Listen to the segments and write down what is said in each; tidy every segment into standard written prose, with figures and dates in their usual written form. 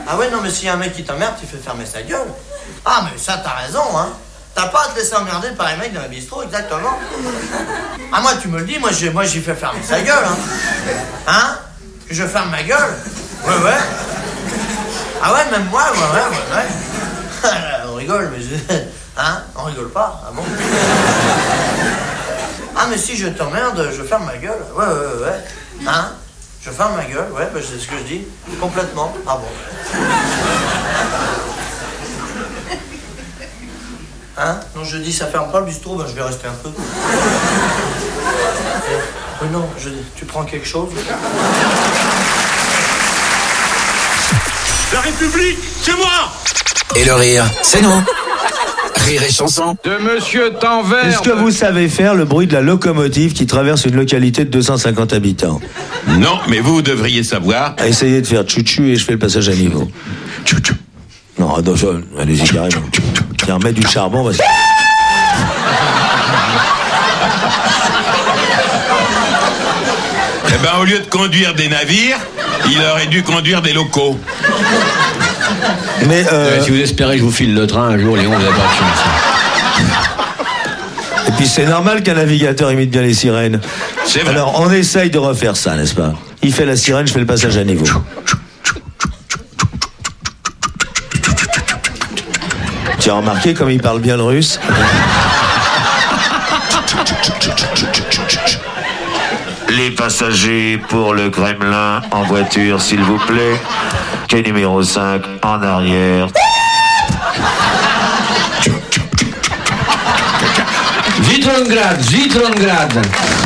Ah ouais, non, mais s'il y a un mec qui t'emmerde, tu fais fermer sa gueule. Ah, mais ça, t'as raison, hein. T'as pas à te laisser emmerder par les mecs dans le bistrot, exactement. Ah, moi, tu me le dis, moi, j'y fais fermer sa gueule, hein. Hein? Je ferme ma gueule? Ouais. Ah ouais, même moi, ouais. On rigole, mais hein? On rigole pas, ah bon? Ah, mais si je t'emmerde, je ferme ma gueule. Ouais. Hein? Je ferme ma gueule, ouais, bah, c'est ce que je dis. Complètement. Ah bon. Hein? Non, je dis, ça ferme pas le bistrot, bah, je vais rester un peu. Oui, non, tu prends quelque chose? La République, c'est moi! Et le rire, c'est nous. Rire et chanson. De Monsieur Tanvert. Est-ce que vous savez faire le bruit de la locomotive qui traverse une localité de 250 habitants? Non, mais vous devriez savoir. Essayez de faire tchou-tchou et je fais le passage à niveau. Tchou-tchou. Non, attention, allez-y carrément. Tiens, remettre du charbon parce que... Eh ben, au lieu de conduire des navires, il aurait dû conduire des locaux. Mais si vous espérez que je vous file le train un jour, Léon, vous n'avez pas de chance. Et puis c'est normal qu'un navigateur imite bien les sirènes. C'est vrai. Alors on essaye de refaire ça, n'est-ce pas? Il fait la sirène, je fais le passage à niveau. Tu as remarqué comme il parle bien le russe? Les passagers pour le Kremlin en voiture, s'il vous plaît. Quai numéro 5 en arrière. Zitrongrad.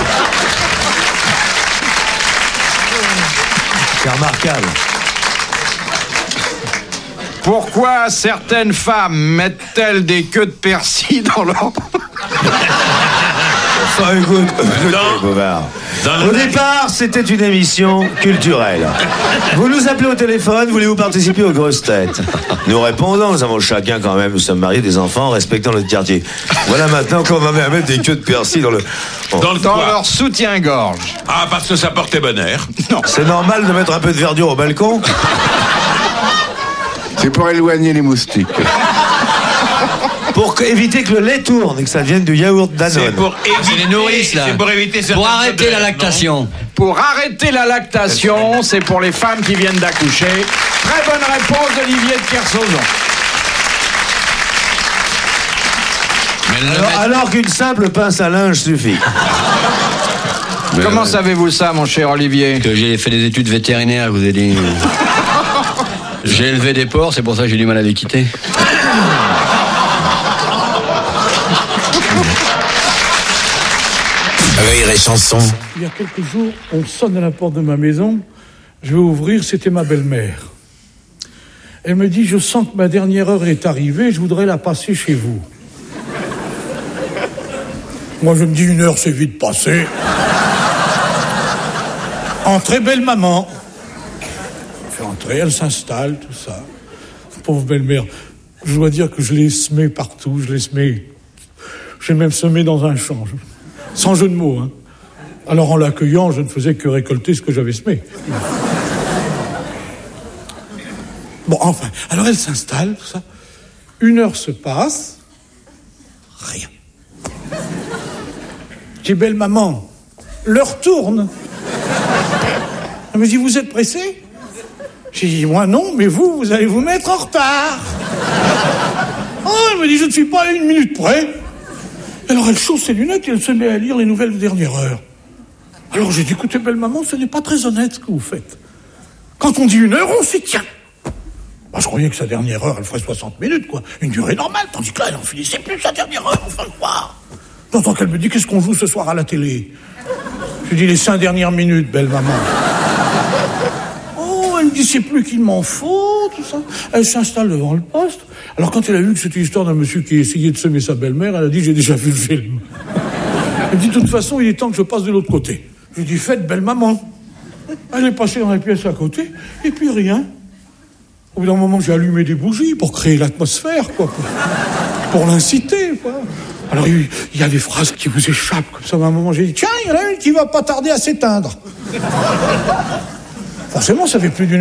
C'est remarquable. Pourquoi certaines femmes mettent-elles des queues de persil dans leur... Enfin, écoute, Bovard. Au départ, c'était une émission culturelle. Vous nous appelez au téléphone, voulez-vous participer aux grosses têtes? Nous répondons, nous avons chacun quand même, nous sommes mariés, des enfants, respectant notre quartier. Voilà maintenant qu'on va mettre des queues de persil dans le... Bon. Dans leur soutien-gorge. Ah, parce que ça portait bonheur. Non. C'est normal de mettre un peu de verdure au balcon? C'est pour éloigner les moustiques. Pour éviter que le lait tourne et que ça devienne du yaourt Danone. C'est pour éviter, les nourrices, là. C'est pour éviter Pour arrêter la lactation. Pour arrêter la lactation, c'est pour les femmes qui viennent d'accoucher. Très bonne réponse d'Olivier de Kersauzon. Alors qu'une simple pince à linge suffit. Comment savez-vous ça, mon cher Olivier? Que j'ai fait des études vétérinaires, je vous ai dit. J'ai élevé des porcs, c'est pour ça que j'ai du mal à les quitter. Rire et chanson. Il y a quelques jours, on sonne à la porte de ma maison. Je vais ouvrir, c'était ma belle-mère. Elle me dit, je sens que ma dernière heure est arrivée, je voudrais la passer chez vous. Moi, je me dis, 1 heure, c'est vite passé. Entrez, belle maman. Elle fait entrer, elle s'installe, tout ça. Pauvre belle-mère. Je dois dire que je l'ai semée partout, je l'ai semée. J'ai même semé dans un champ. Sans jeu de mots, hein. Alors, en l'accueillant, je ne faisais que récolter ce que j'avais semé. Bon, enfin, alors elle s'installe, tout ça. 1 heure se passe. Rien. J'ai belle maman. L'heure tourne. Elle me dit, vous êtes pressé? J'ai dit, moi non, mais vous allez vous mettre en retard. Oh, elle me dit, je ne suis pas à 1 minute près. Alors elle chausse ses lunettes et elle se met à lire les nouvelles de dernière heure. Alors j'ai dit, écoutez, belle maman, ce n'est pas très honnête ce que vous faites. Quand on dit 1 heure, on s'y tient. Bah, je croyais que sa dernière heure, elle ferait 60 minutes, quoi. Une durée normale, tandis que là, elle en finissait plus sa dernière heure, enfin le soir. J'entends qu'elle me dit, qu'est-ce qu'on joue ce soir à la télé? Je lui dis, les 5 dernières minutes, belle maman. Oh, elle me dit, c'est plus qu'il m'en faut, tout ça. Elle s'installe devant le poste. Alors quand elle a vu que c'était l'histoire d'un monsieur qui essayait de semer sa belle-mère, elle a dit, j'ai déjà vu le film. Elle me dit, de toute façon, il est temps que je passe de l'autre côté. Je lui dis, faites belle maman. Elle est passée dans la pièce à côté, et puis rien. Au bout d'un moment, j'ai allumé des bougies pour créer l'atmosphère, quoi. Pour l'inciter, quoi. Alors, il y a des phrases qui vous échappent, comme ça. À un moment, j'ai dit, tiens, il y en a une qui va pas tarder à s'éteindre. Forcément, ça fait plus d'une